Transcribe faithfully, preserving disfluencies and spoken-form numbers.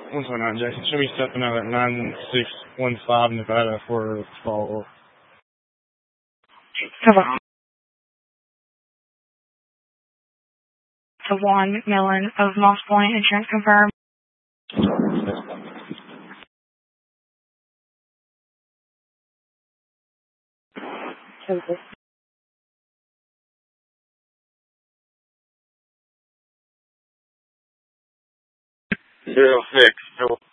one twenty-nine, Jason. Should be stepping out at nine six one five Nevada for follow-up. Hello. To Juan McMillan of Moss Point Insurance confirmed. Okay. Zero six.